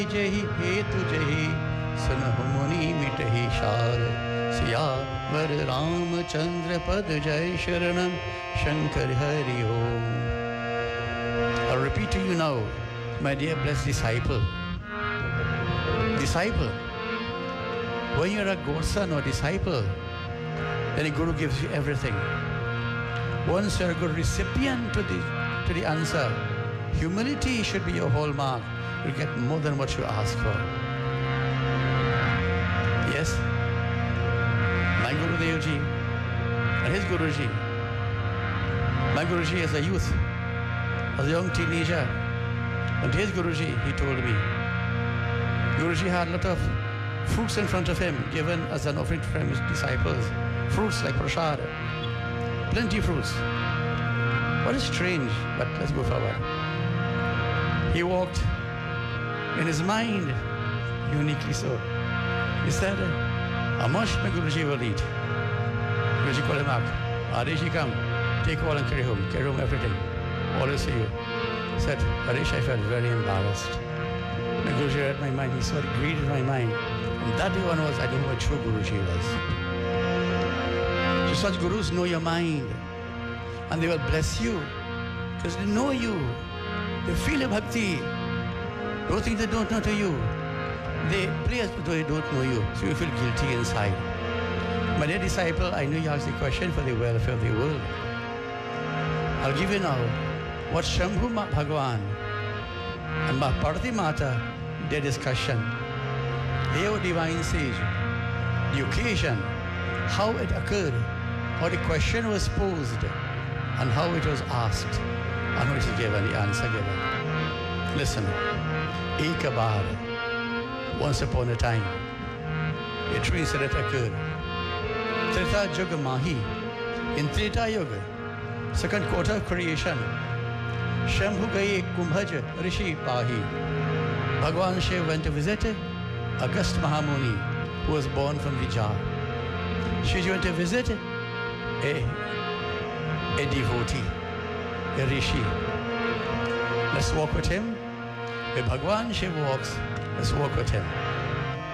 जही हेतु जही सुनहु मुनि मिटहि शाल सियावर रामचंद्र पद जय शरणम शंकर हरि ओम. I'll repeat to you now, my dear blessed disciple. Disciple. When you're a godson or disciple, then the Guru gives you everything. Once you're a good recipient to the answer, humility should be your hallmark. You get more than what you ask for. Yes? My Guru Dev Ji and his Guru Ji. My Guru Ji as a youth, as a young teenager, and his Guru Ji, he told me, Guru Ji had a lot of fruits in front of him, given as an offering from his disciples. Fruits like prasad. Plenty fruits. What is strange, but let's go forward. He walked in his mind, uniquely so. He said, how much my Guruji will eat? Guruji called him up. Harish, come, take all and carry home everything. All is for you. He said, Harish, I felt very embarrassed. My Guruji read my mind, he saw the greed in my mind. From that day onwards, I knew what true Guruji was. So such Gurus know your mind. And they will bless you. Because they know you. They feel your bhakti. Don't think they don't know to you. They play as though they don't know you. So you feel guilty inside. My dear disciple, I know you asked the question for the welfare of the world. I'll give you now what Shambhu Bhagavan and Parvati Mata, their discussion. They were divine sage. The occasion, how it occurred, how the question was posed, and how it was asked, and how it was given, the answer given. Listen. Ekabar, once upon a time, a true incident occurred. Treta Yuga Mahi, in Treta Yuga, second quarter of creation, Shambhu Gaye Kumbhaj Rishi Pahi. Bhagwan Shiv went to visit Agast Mahamuni, who was born from the jar. She went to visit a devotee, a rishi. Let's walk with him. Where Bhagwan Shiv walks, let's walk with him.